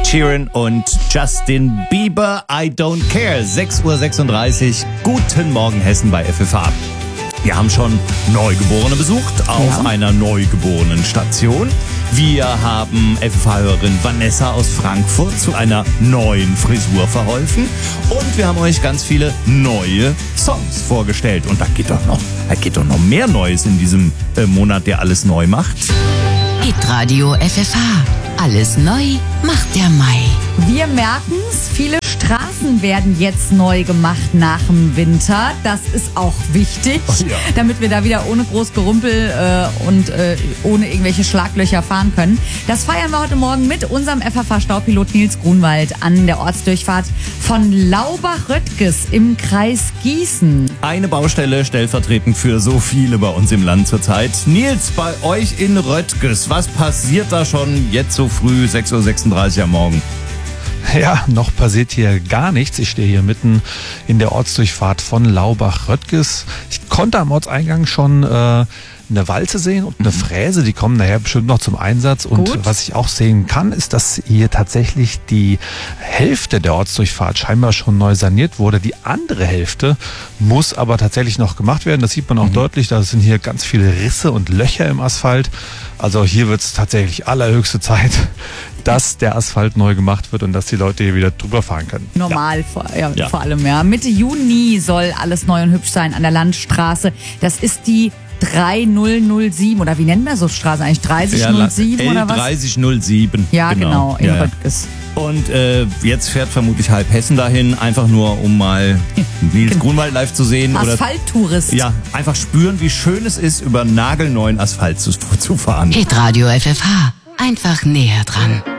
Sheeran und Justin Bieber, I Don't Care. 6:36 Uhr. Guten Morgen Hessen bei FFH. Wir haben schon Neugeborene besucht auf einer Neugeborenen-Station. Wir haben FFH-Hörerin Vanessa aus Frankfurt zu einer neuen Frisur verholfen. Und wir haben euch ganz viele neue Songs vorgestellt. Und da geht doch noch mehr Neues in diesem Monat, der alles neu macht. Hitradio FFH. Alles neu macht der Mai. Wir merken's, viele Straßen werden jetzt neu gemacht nach dem Winter. Das ist auch wichtig, damit wir da wieder ohne groß Gerümpel und ohne irgendwelche Schlaglöcher fahren können. Das feiern wir heute Morgen mit unserem FFH-Staupilot Nils Grunwald an der Ortsdurchfahrt von Laubach-Röttges im Kreis Gießen. Eine Baustelle stellvertretend für so viele bei uns im Land zurzeit. Nils, bei euch in Röttges, was passiert da schon jetzt so früh, 6:36 Uhr am Morgen? Ja, noch passiert hier gar nichts. Ich stehe hier mitten in der Ortsdurchfahrt von Laubach-Röttges. Ich konnte am Ortseingang schon eine Walze sehen und eine Fräse, die kommen nachher bestimmt noch zum Einsatz. Und was ich auch sehen kann, ist, dass hier tatsächlich die Hälfte der Ortsdurchfahrt scheinbar schon neu saniert wurde. Die andere Hälfte muss aber tatsächlich noch gemacht werden. Das sieht man auch deutlich. Da sind hier ganz viele Risse und Löcher im Asphalt. Also hier wird es tatsächlich allerhöchste Zeit, dass der Asphalt neu gemacht wird und dass die Leute hier wieder drüber fahren können. Normal, vor allem, ja. Mitte Juni soll alles neu und hübsch sein an der Landstraße. Das ist die 3007, oder wie nennen wir so Straße eigentlich? 3007 oder was? 3007. Ja, genau, in Röttges. Und jetzt fährt vermutlich halb Hessen dahin, einfach nur, um mal Nils Grunwald live zu sehen. Asphalttourist. Ja, einfach spüren, wie schön es ist, über nagelneuen Asphalt zu fahren. Hitradio FFH. Einfach näher dran.